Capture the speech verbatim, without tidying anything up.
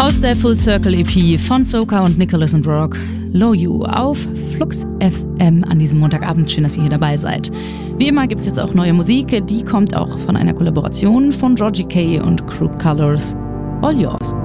Aus der Full Circle E P von Soca und Nicholas and Rock, Low You auf Flux F M an diesem Montagabend. Schön, dass ihr hier dabei seid. Wie immer gibt es jetzt auch neue Musik, die kommt auch von einer Kollaboration von Georgie K und Crooked Colors. All yours.